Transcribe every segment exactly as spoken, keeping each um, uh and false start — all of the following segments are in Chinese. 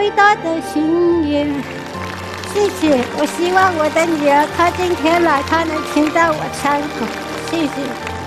最大的心愿。谢谢，我希望我的女儿她今天来，她能听到我唱歌。谢谢。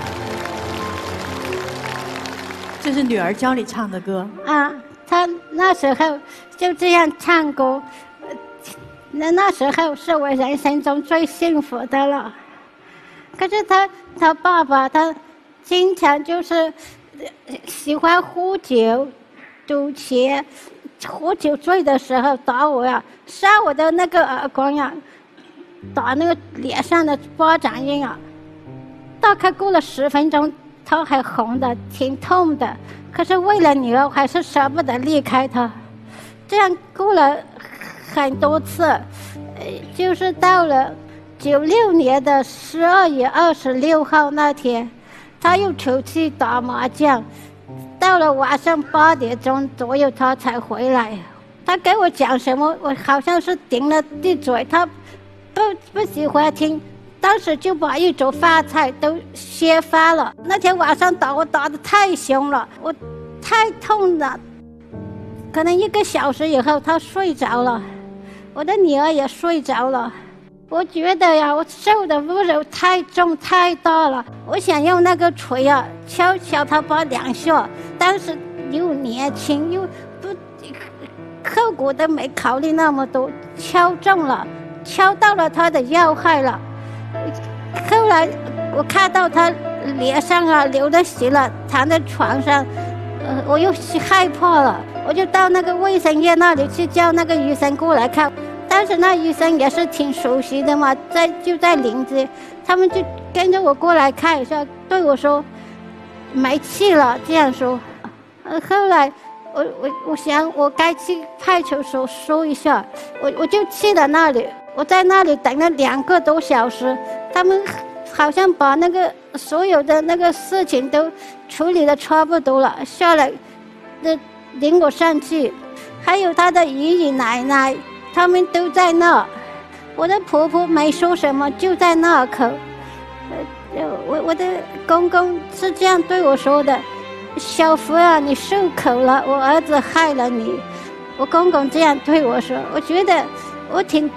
这是女儿教你唱的歌啊，她那时候就这样唱歌，那那时候是我人生中最幸福的了。可是她她爸爸他经常就是喜欢喝酒、赌钱，喝酒醉的时候打我呀，扇我的那个耳光呀，打那个脸上的巴掌印啊。大概过了十分钟，他还红的，挺痛的。可是为了女儿，还是舍不得离开他。这样过了很多次，呃，就是到了九六年的十二月二十六号那天，他又出去打麻将，到了晚上八点钟左右他才回来。他给我讲什么，我好像是顶了地嘴，他不不喜欢听。当时就把一桌饭菜都掀翻了。那天晚上打我打得太凶了，我太痛了。可能一个小时以后他睡着了，我的女儿也睡着了。我觉得呀，我受的侮辱太重太大了。我想用那个锤啊敲敲他把两下，当时又年轻又不后果都没考虑那么多，敲中了，敲到了他的要害了。后来我看到他脸上啊流的血了，躺在床上，呃，我又害怕了，我就到那个卫生院那里去叫那个医生过来看。当时那医生也是挺熟悉的嘛，在就在邻居，他们就跟着我过来看一下，对我说没气了，这样说。呃，后来我我我想我该去派出所说一下，我我就去了那里。我在那里等了两个多小时，他们好像把那个所有的那个事情都处理的差不多了，下来的领我上去，还有他的爷爷奶奶，他们都在那。我的婆婆没说什么，就在那口。呃，我我的公公是这样对我说的：“小福啊，你受口了，我儿子害了你。”我公公这样对我说，我觉得我挺